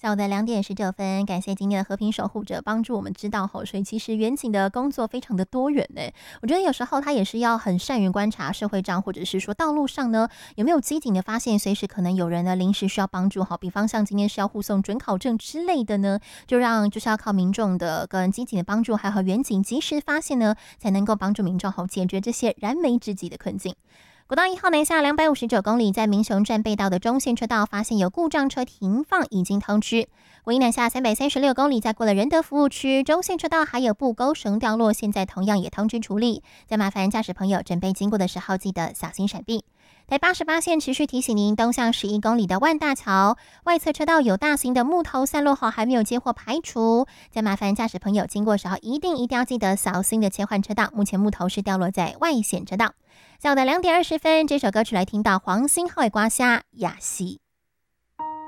下午的2点19分，感谢今天的和平守护者帮助我们知道所以其实远景的工作非常的多元呢。我觉得有时候他也是要很善于观察社会上或者是说道路上呢有没有机警的发现，随时可能有人呢临时需要帮助，比方像今天是要护送准考证之类的呢，就是要靠民众的跟机警的帮助，还有远景及时发现呢，才能够帮助民众解决这些燃眉之急的困境。国道1号南下259公里，在民雄站背道的中线车道发现有故障车停放，已经通知。国一南下336公里，在过了仁德服务区中线车道还有布钩绳掉落，现在同样也通知处理。再麻烦驾驶朋友准备经过的时候，记得小心闪避。台88线持续提醒您，东向11公里的万大桥外侧车道有大型的木头散落还没有接获排除，再麻烦驾驶朋友经过的时候，一定要记得小心的切换车道。目前木头是掉落在外线车道。下午的2点20分，这首歌曲来听到黄星浩的刮虾雅西。